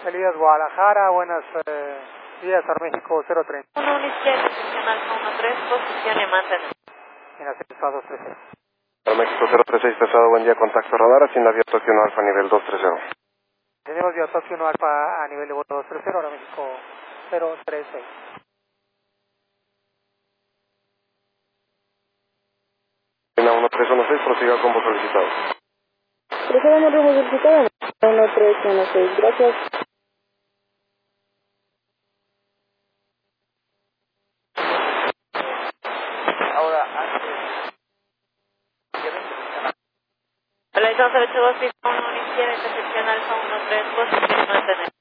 Elías Guadalajara, buenos días, México 030. 1 izquierda, posición Alfa 13, posición y mantener. En ascenso a 230. México 036, pesado, buen día, contacto radar, sin avión Tokio 1 Alfa, nivel 230. Tenemos vía Tokio 1 Alfa a nivel de vuelo 230, ahora México 036. China 1316, prosiga con voz solicitado. Procedamos rumbo solicitado. 1316, gracias. Ahora, Hola, 282, 1 izquierda, posición Alfa 13, posición y mantener.